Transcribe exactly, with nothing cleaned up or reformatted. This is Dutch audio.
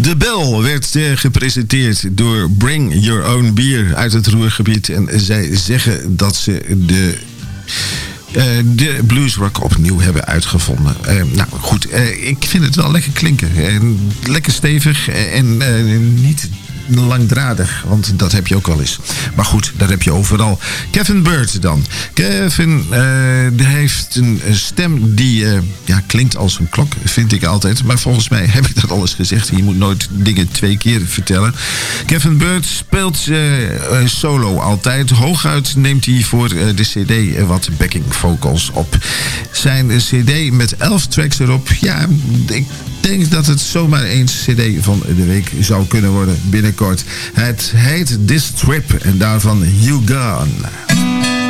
De Bel werd uh, gepresenteerd door Bring Your Own Beer uit het Ruhrgebied. En zij zeggen dat ze de... Uh, de bluesrock opnieuw hebben uitgevonden. Uh, nou goed, uh, ik vind het wel lekker klinken. Uh, lekker stevig uh, en uh, niet langdradig, want dat heb je ook wel eens. Maar goed, dat heb je overal. Kevin Byrd dan. Kevin uh, heeft een stem die uh, ja, klinkt als een klok, vind ik altijd. Maar volgens mij heb ik dat al eens gezegd. Je moet nooit dingen twee keer vertellen. Kevin Byrd speelt uh, solo altijd. Hooguit neemt hij voor uh, de cd wat backing vocals op. Zijn cd met elf tracks erop. Ja, ik denk dat het zomaar eens cd van de week zou kunnen worden binnenkort. Het heet This Trip en daarvan You Gone.